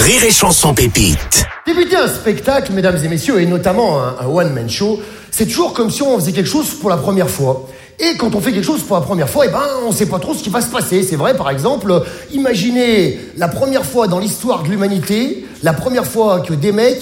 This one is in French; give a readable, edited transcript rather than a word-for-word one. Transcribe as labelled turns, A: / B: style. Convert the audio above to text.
A: Rire et Chanson Pépite.
B: Débuter un spectacle, mesdames et messieurs, et notamment un one-man show, c'est toujours comme si on faisait quelque chose pour la première fois. Et quand on fait quelque chose pour la première fois, on ne sait pas trop ce qui va se passer. C'est vrai, par exemple, imaginez la première fois dans l'histoire de l'humanité, la première fois que des mecs